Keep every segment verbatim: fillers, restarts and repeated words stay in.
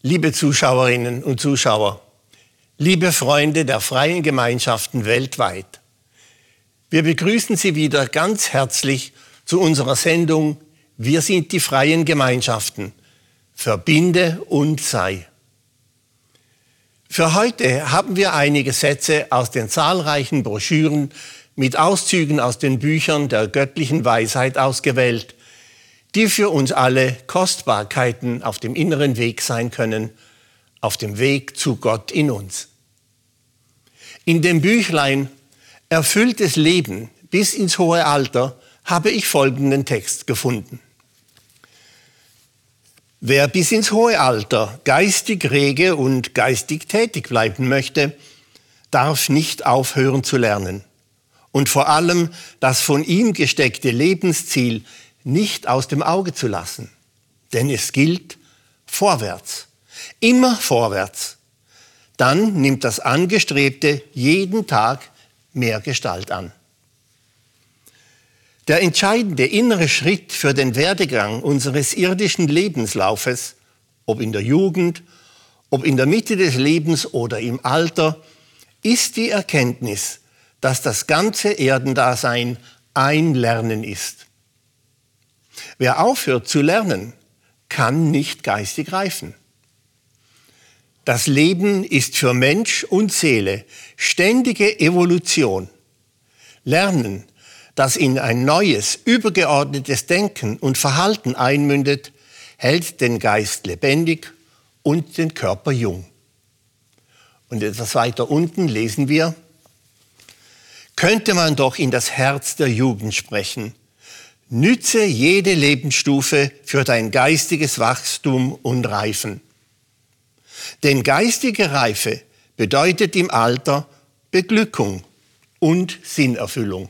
Liebe Zuschauerinnen und Zuschauer, liebe Freunde der freien Gemeinschaften weltweit, wir begrüßen Sie wieder ganz herzlich zu unserer Sendung Wir sind die freien Gemeinschaften. Verbinde und sei. Für heute haben wir einige Sätze aus den zahlreichen Broschüren mit Auszügen aus den Büchern der göttlichen Weisheit ausgewählt, die für uns alle Kostbarkeiten auf dem inneren Weg sein können, auf dem Weg zu Gott in uns. In dem Büchlein Erfülltes Leben bis ins hohe Alter habe ich folgenden Text gefunden. Wer bis ins hohe Alter geistig rege und geistig tätig bleiben möchte, darf nicht aufhören zu lernen und vor allem das von ihm gesteckte Lebensziel nicht aus dem Auge zu lassen. Denn es gilt vorwärts, immer vorwärts. Dann nimmt das Angestrebte jeden Tag mehr Gestalt an. Der entscheidende innere Schritt für den Werdegang unseres irdischen Lebenslaufes, ob in der Jugend, ob in der Mitte des Lebens oder im Alter, ist die Erkenntnis, dass das ganze Erdendasein ein Lernen ist. Wer aufhört zu lernen, kann nicht geistig reifen. Das Leben ist für Mensch und Seele ständige Evolution. Lernen, das in ein neues, übergeordnetes Denken und Verhalten einmündet, hält den Geist lebendig und den Körper jung. Und etwas weiter unten lesen wir: Könnte man doch in das Herz der Jugend sprechen, nütze jede Lebensstufe für dein geistiges Wachstum und Reifen. Denn geistige Reife bedeutet im Alter Beglückung und Sinnerfüllung.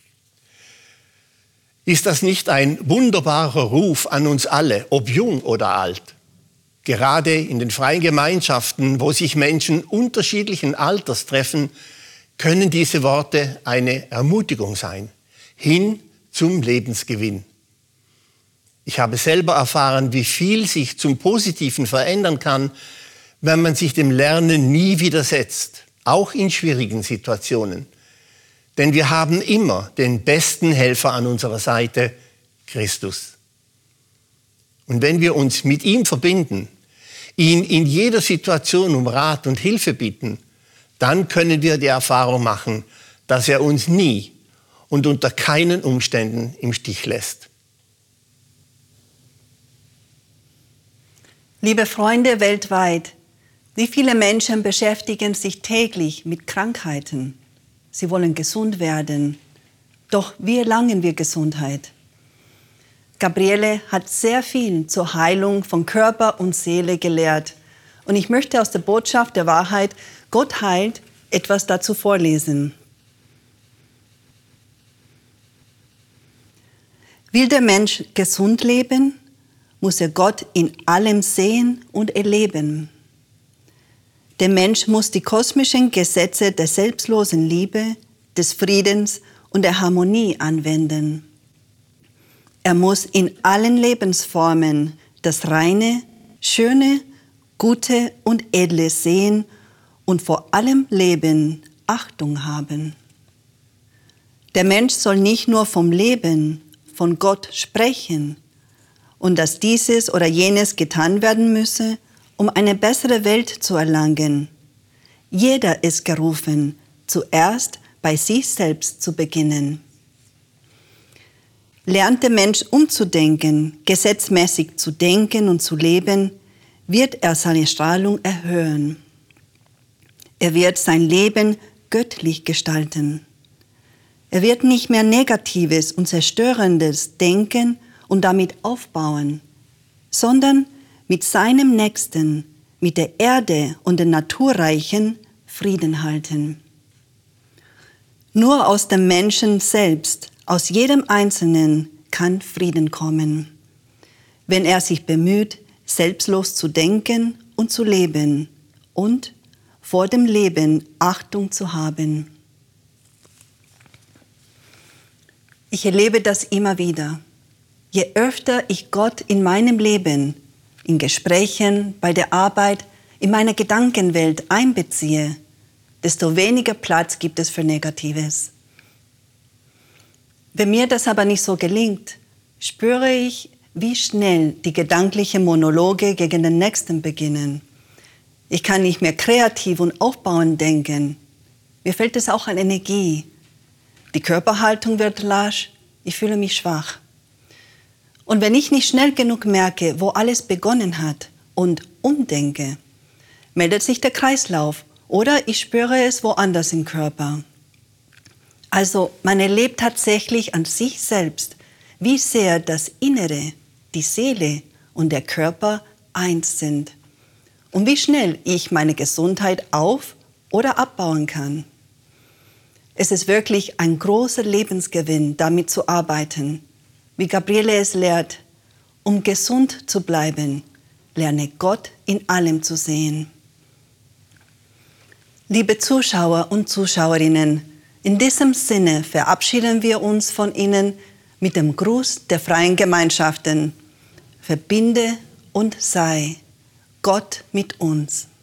Ist das nicht ein wunderbarer Ruf an uns alle, ob jung oder alt? Gerade in den freien Gemeinschaften, wo sich Menschen unterschiedlichen Alters treffen, können diese Worte eine Ermutigung sein, hin zum Lebensgewinn. Ich habe selber erfahren, wie viel sich zum Positiven verändern kann, wenn man sich dem Lernen nie widersetzt, auch in schwierigen Situationen. Denn wir haben immer den besten Helfer an unserer Seite, Christus. Und wenn wir uns mit ihm verbinden, ihn in jeder Situation um Rat und Hilfe bitten, dann können wir die Erfahrung machen, dass er uns nie und unter keinen Umständen im Stich lässt. Liebe Freunde weltweit, wie viele Menschen beschäftigen sich täglich mit Krankheiten? Sie wollen gesund werden. Doch wie erlangen wir Gesundheit? Gabriele hat sehr viel zur Heilung von Körper und Seele gelehrt. Und ich möchte aus der Botschaft der Wahrheit, Gott heilt, etwas dazu vorlesen. Will der Mensch gesund leben, muss er Gott in allem sehen und erleben. Der Mensch muss die kosmischen Gesetze der selbstlosen Liebe, des Friedens und der Harmonie anwenden. Er muss in allen Lebensformen das Reine, Schöne, Gute und Edle sehen und vor allem Leben Achtung haben. Der Mensch soll nicht nur vom Leben, von Gott sprechen und dass dieses oder jenes getan werden müsse, um eine bessere Welt zu erlangen. Jeder ist gerufen, zuerst bei sich selbst zu beginnen. Lernt der Mensch umzudenken, gesetzmäßig zu denken und zu leben, wird er seine Strahlung erhöhen. Er wird sein Leben göttlich gestalten. Er wird nicht mehr Negatives und Zerstörendes denken und damit aufbauen, sondern mit seinem Nächsten, mit der Erde und den Naturreichen Frieden halten. Nur aus dem Menschen selbst, aus jedem Einzelnen kann Frieden kommen, wenn er sich bemüht, selbstlos zu denken und zu leben und vor dem Leben Achtung zu haben. Ich erlebe das immer wieder. Je öfter ich Gott in meinem Leben, in Gesprächen, bei der Arbeit, in meine Gedankenwelt einbeziehe, desto weniger Platz gibt es für Negatives. Wenn mir das aber nicht so gelingt, spüre ich, wie schnell die gedanklichen Monologe gegen den Nächsten beginnen. Ich kann nicht mehr kreativ und aufbauend denken. Mir fehlt es auch an Energie. Die Körperhaltung wird lasch, ich fühle mich schwach. Und wenn ich nicht schnell genug merke, wo alles begonnen hat und umdenke, meldet sich der Kreislauf oder ich spüre es woanders im Körper. Also man erlebt tatsächlich an sich selbst, wie sehr das Innere, die Seele und der Körper eins sind. Und wie schnell ich meine Gesundheit auf- oder abbauen kann. Es ist wirklich ein großer Lebensgewinn, damit zu arbeiten. Wie Gabriele es lehrt, um gesund zu bleiben, lerne Gott in allem zu sehen. Liebe Zuschauer und Zuschauerinnen, in diesem Sinne verabschieden wir uns von Ihnen mit dem Gruß der Freien Gemeinschaften. Verbinde und sei Gott mit uns.